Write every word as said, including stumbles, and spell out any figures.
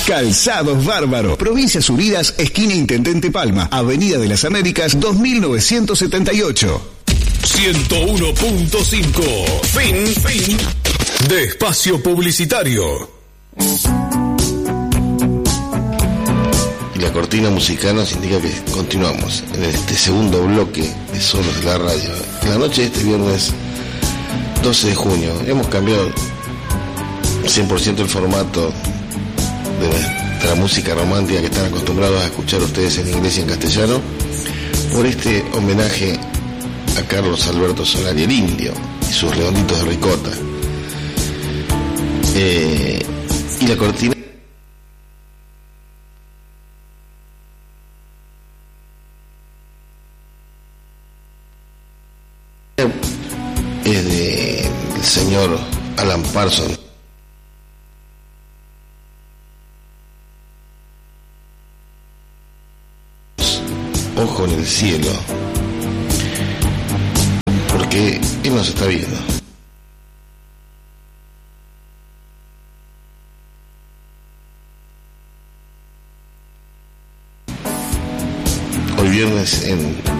Calzados Bárbaro, Provincias Unidas, esquina Intendente Palma, Avenida de las Américas, dos mil novecientos setenta y ocho. ciento uno punto cinco. Fin, fin de espacio publicitario. Y la cortina musical nos indica que continuamos en este segundo bloque de Solos de la Radio. En la noche de este viernes doce de junio hemos cambiado cien por ciento el formato de la, de la música romántica que están acostumbrados a escuchar ustedes en inglés y en castellano por este homenaje a Carlos Alberto Solari, el Indio, y sus redonditos de ricota. Eh, y la cortina es de el señor Alan Parsons. Ojo en el cielo, porque Él nos está viendo. Hoy viernes en